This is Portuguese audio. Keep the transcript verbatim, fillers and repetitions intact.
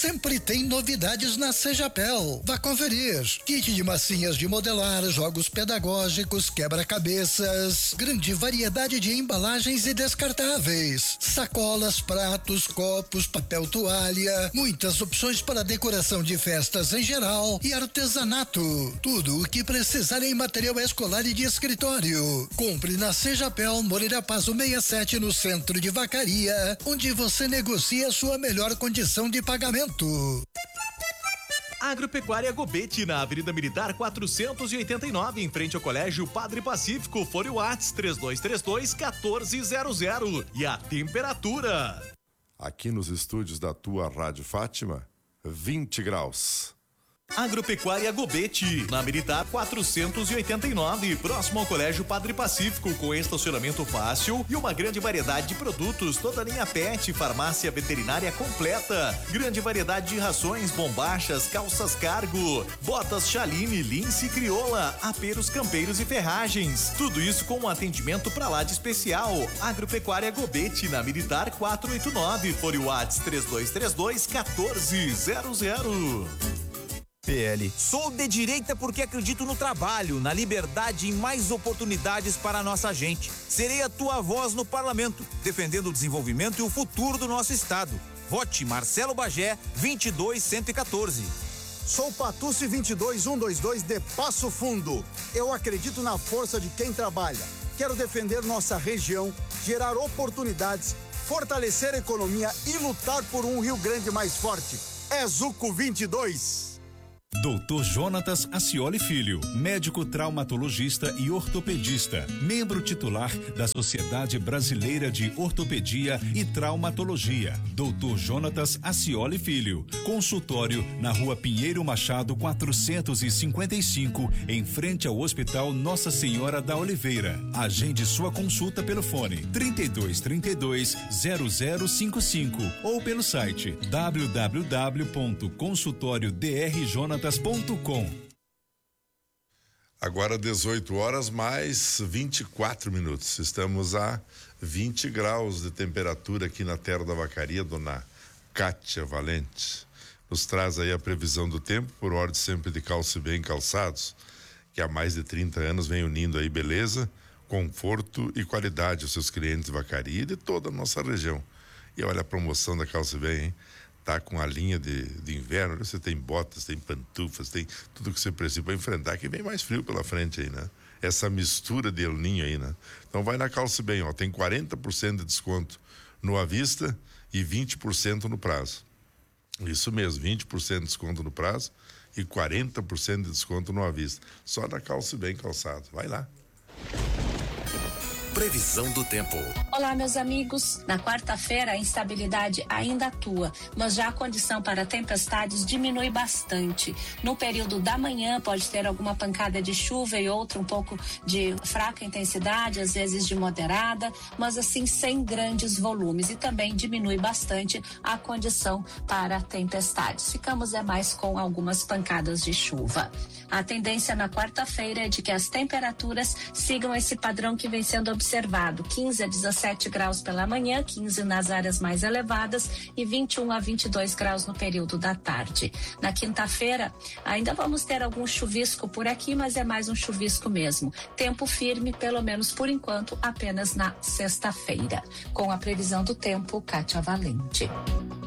sempre tem novidades na Sejapel. Vá conferir. Kit de massinhas de modelar, jogos pedagógicos, quebra-cabeças, grande variedade de embalagens e descartáveis, sacolas, pratos, copos, papel toalha, muitas opções para decoração de festas em geral e artesanato. Tudo o que precisar em material escolar e de escritório. Compre na Sejapel, Moreira Pazo sessenta e sete, no centro de Vacaria, onde você negocia sua melhor condição de pagamento. Agropecuária Gobete, na Avenida Militar quatrocentos e oitenta e nove, em frente ao Colégio Padre Pacífico. Fone Whats três dois três dois, um quatro zero zero. E a temperatura? Aqui nos estúdios da tua Rádio Fátima, vinte graus. Agropecuária Gobete, na Militar quatrocentos e oitenta e nove, próximo ao Colégio Padre Pacífico, com estacionamento fácil e uma grande variedade de produtos, toda a linha pet, farmácia veterinária completa, grande variedade de rações, bombachas, calças cargo, botas Chaline, Lince e Crioula, aperos campeiros e ferragens, tudo isso com um atendimento pra lá de especial. Agropecuária Gobete, na Militar quatrocentos e oitenta e nove, fone Whats três dois três dois, um quatro zero zero. P L. Sou de direita porque acredito no trabalho, na liberdade e mais oportunidades para a nossa gente. Serei a tua voz no parlamento, defendendo o desenvolvimento e o futuro do nosso estado. Vote Marcelo Bagé, vinte e dois, cento e quatorze. Sou Patucci vinte e dois, cento e vinte e dois de Passo Fundo. Eu acredito na força de quem trabalha. Quero defender nossa região, gerar oportunidades, fortalecer a economia e lutar por um Rio Grande mais forte. É Zuco vinte e dois. doutor Jonatas Acioli Filho, médico traumatologista e ortopedista, membro titular da Sociedade Brasileira de Ortopedia e Traumatologia. doutor Jonatas Acioli Filho, consultório na Rua Pinheiro Machado quatrocentos e cinquenta e cinco, em frente ao Hospital Nossa Senhora da Oliveira. Agende sua consulta pelo fone trinta e dois, trinta e dois, zero zero cinco cinco ou pelo site w w w ponto consultório d r jonatas ponto com. Agora dezoito horas mais vinte e quatro minutos. Estamos a vinte graus de temperatura aqui na Terra da Vacaria. Dona Kátia Valente nos traz aí a previsão do tempo, por ordem sempre de Calce Bem Calçados, que há mais de trinta anos vem unindo aí beleza, conforto e qualidade aos seus clientes de Vacaria e de toda a nossa região. E olha a promoção da Calce Bem, hein? Tá com a linha de, de inverno, você tem botas, tem pantufas, tem tudo que você precisa para enfrentar, que vem mais frio pela frente aí, né? Essa mistura de El Ninho aí, né? Então vai na Calce Bem, ó, tem quarenta por cento de desconto no à vista e vinte por cento no prazo. Isso mesmo, vinte por cento de desconto no prazo e quarenta por cento de desconto no à vista. Só na Calce Bem Calçado. Vai lá. Previsão do tempo. Olá, meus amigos. Na quarta-feira a instabilidade ainda atua, mas já a condição para tempestades diminui bastante. No período da manhã pode ter alguma pancada de chuva e outra um pouco de fraca intensidade, às vezes de moderada, mas assim sem grandes volumes, e também diminui bastante a condição para tempestades. Ficamos é mais com algumas pancadas de chuva. A tendência na quarta-feira é de que as temperaturas sigam esse padrão que vem sendo observado: quinze a dezessete graus pela manhã, quinze nas áreas mais elevadas e vinte e um a vinte e dois graus no período da tarde. Na quinta-feira ainda vamos ter algum chuvisco por aqui, mas é mais um chuvisco mesmo. Tempo firme, pelo menos por enquanto, apenas na sexta-feira. Com a previsão do tempo, Kátia Valente.